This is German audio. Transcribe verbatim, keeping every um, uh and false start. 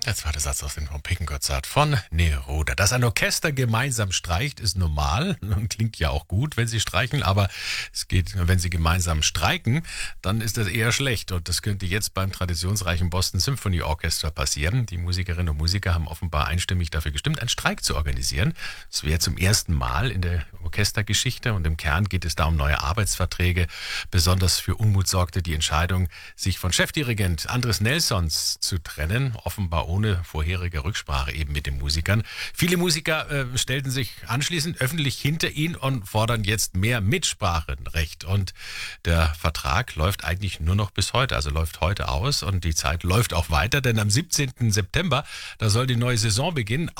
Der zweite Satz aus dem Trompetenkonzert von Neruda. Dass ein Orchester gemeinsam streicht, ist normal und klingt ja auch gut, wenn sie streichen, aber es geht, wenn sie gemeinsam streiken, dann ist das eher schlecht und das könnte jetzt beim traditionsreichen Boston Symphony Orchestra passieren. Die Musikerinnen und Musiker haben offenbar einstimmig dafür gestimmt, einen Streik zu organisieren. Es wäre zum ersten Mal in der Orchestergeschichte und im Kern geht es da um neue Arbeitsverträge. Besonders für Unmut sorgte die Entscheidung, sich von Chefdirigent Andres Nelsons zu trennen, offenbar ohne vorherige Rücksprache eben mit den Musikern. Viele Musiker äh, stellten sich anschließend öffentlich hinter ihn und fordern jetzt mehr Mitspracherecht. Und der Vertrag läuft eigentlich nur noch bis heute, also läuft heute aus und die Zeit läuft auch weiter, denn am siebzehnten September, da soll die neue Saison beginnen.